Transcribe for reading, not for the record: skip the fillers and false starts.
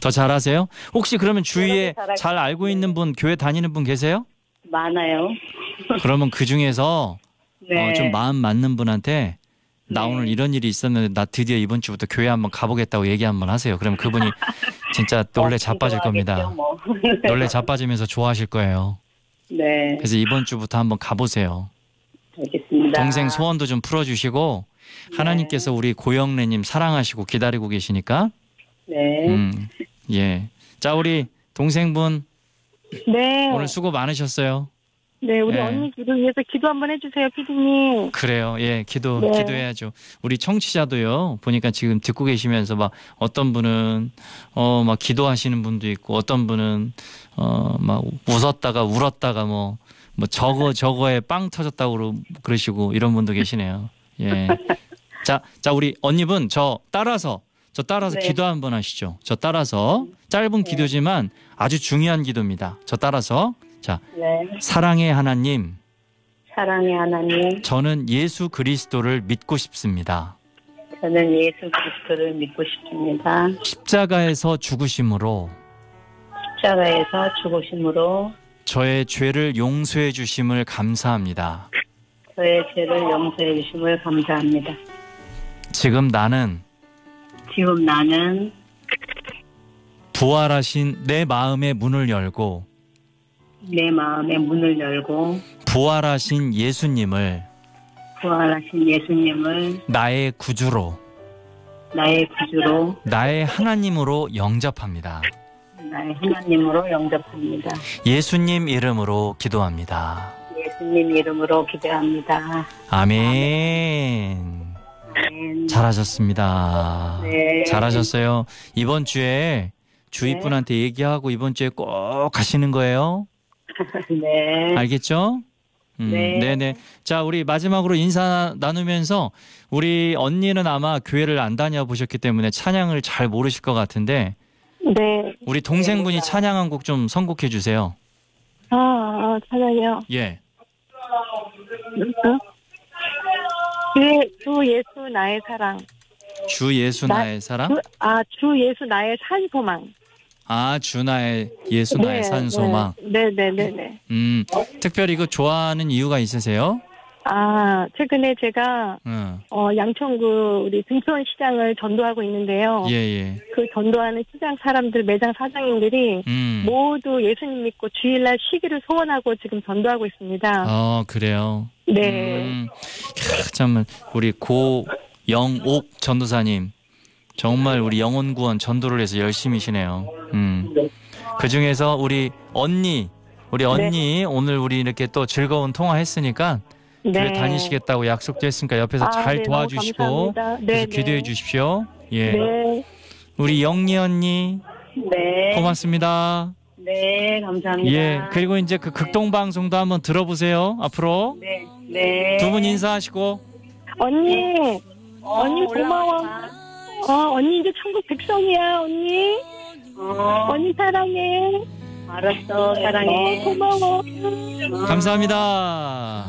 더 잘하세요? 혹시 그러면 주위에 잘하겠습니다. 잘 알고 있는 분, 교회 다니는 분 계세요? 많아요. 그러면 그 중에서 네. 좀 마음 맞는 분한테 나 네. 오늘 이런 일이 있었는데 나 드디어 이번 주부터 교회 한번 가보겠다고 얘기 한번 하세요. 그럼 그분이 진짜 놀래 자빠질 겁니다. 뭐. 놀래 자빠지면서 좋아하실 거예요. 네. 그래서 이번 주부터 한번 가보세요. 알겠습니다. 동생 소원도 좀 풀어주시고 하나님께서 우리 고영래님 사랑하시고 기다리고 계시니까 네. 예. 자, 우리 동생분 네. 오늘 수고 많으셨어요. 네, 우리 예. 언니 기도 위해서 기도 한번 해주세요, 피디님. 그래요. 예, 네. 기도해야죠. 우리 청취자도요, 보니까 지금 듣고 계시면서 막 어떤 분은, 막 기도하시는 분도 있고, 어떤 분은, 막 웃었다가 울었다가 저거에 빵 터졌다고 그러시고, 이런 분도 계시네요. 예. 자, 우리 언니분, 저 따라서 네. 기도 한번 하시죠. 저 따라서, 짧은 기도지만 아주 중요한 기도입니다. 저 따라서, 자, 네. 사랑의 하나님, 사랑의 하나님, 저는 예수 그리스도를 믿고 싶습니다. 저는 예수 그리스도를 믿고 싶습니다. 십자가에서 죽으심으로 십자가에서 죽으심으로 저의 죄를 용서해 주심을 감사합니다. 저의 죄를 용서해 주심을 감사합니다. 지금 나는 지금 나는 부활하신 내 마음의 문을 열고 내 마음의 문을 열고 부활하신 예수님을 부활하신 예수님을 나의 구주로 나의 구주로 나의 하나님으로 영접합니다. 나의 하나님으로 영접합니다. 예수님 이름으로 기도합니다. 예수님 이름으로 기도합니다. 아멘. 아멘. 잘하셨습니다. 네. 잘하셨어요. 이번 주에 주위 분한테 얘기하고 이번 주에 꼭 가시는 거예요. 네. 알겠죠? 네. 네네. 자, 우리 마지막으로 인사 나누면서 우리 언니는 아마 교회를 안 다녀보셨기 때문에 찬양을 잘 모르실 것 같은데 네. 우리 동생분이 찬양 한 곡 좀 선곡해 주세요. 찬양이요. 예. 주 예수 나의 사랑. 주 예수 나의 사랑? 주 예수 나의 산소망. 주 나의 예수 나의 산소망. 네네네네. 특별히 이거 좋아하는 이유가 있으세요? 최근에 제가 양천구 우리 등촌 시장을 전도하고 있는데요. 예. 그 전도하는 시장 사람들, 매장 사장님들이 모두 예수님 믿고 주일날 쉬기를 소원하고 지금 전도하고 있습니다. 그래요. 네. 참 우리 고영옥 전도사님 정말 우리 영혼 구원 전도를 해서 열심히시네요. 그 중에서 우리 언니 오늘 우리 이렇게 또 즐거운 통화했으니까 교회 다니시겠다고 약속도 했으니까 옆에서 잘 도와주시고 계속 기도해 주십시오. 예. 네. 우리 영리 언니 네. 고맙습니다. 네, 감사합니다. 예. 그리고 이제 그 극동 방송도 한번 들어보세요. 앞으로 네. 두 분 인사하시고. 언니 고마워. 언니 이제 천국 백성이야, 언니. 언니 사랑해. 알았어, 사랑해. 고마워. 감사합니다.